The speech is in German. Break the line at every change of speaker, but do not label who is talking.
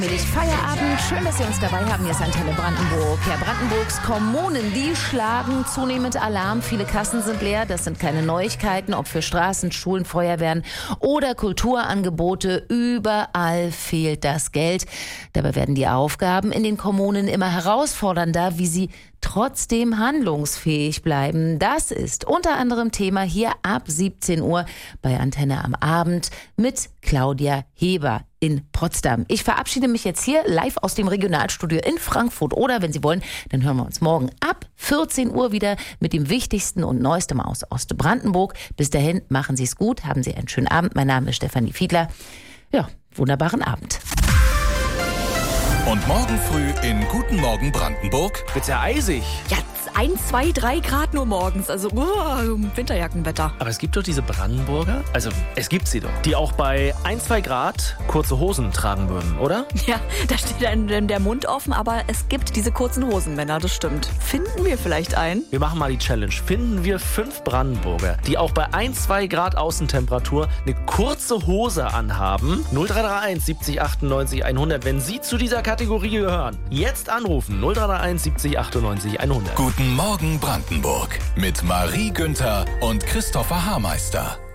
Millig Feierabend. Schön, dass Sie uns dabei haben. Hier ist Antenne Brandenburg. Ja, Brandenburgs Kommunen, die schlagen zunehmend Alarm. Viele Kassen sind leer. Das sind keine Neuigkeiten. Ob für Straßen, Schulen, Feuerwehren oder Kulturangebote. Überall fehlt das Geld. Dabei werden die Aufgaben in den Kommunen immer herausfordernder, wie sie trotzdem handlungsfähig bleiben. Das ist unter anderem Thema hier ab 17 Uhr bei Antenne am Abend mit Claudia Heber in Potsdam. Ich verabschiede mich jetzt hier live aus dem Regionalstudio in Frankfurt. Oder wenn Sie wollen, dann hören wir uns morgen ab 14 Uhr wieder mit dem Wichtigsten und Neuestem aus Ostbrandenburg. Bis dahin, machen Sie es gut, haben Sie einen schönen Abend. Mein Name ist Stefanie Fiedler. Ja, wunderbaren Abend.
Und morgen früh in Guten Morgen Brandenburg
Wird's ja eisig.
Ja, 1, 2, 3 Grad nur morgens. Also Winterjackenwetter.
Aber es gibt doch diese Brandenburger, also es gibt sie doch, die auch bei 1, 2 Grad kurze Hosen tragen würden, oder?
Ja, da steht dann der Mund offen, aber es gibt diese kurzen Hosenmänner, das stimmt. Finden wir vielleicht einen?
Wir machen mal die Challenge. Finden wir 5 Brandenburger, die auch bei 1, 2 Grad Außentemperatur eine kurze Hose anhaben. 0331 70 98 100, wenn Sie zu dieser Kategorie gehören. Jetzt anrufen. 0331 70 98 100.
Guten Morgen Brandenburg mit Marie Günther und Christopher Hameister.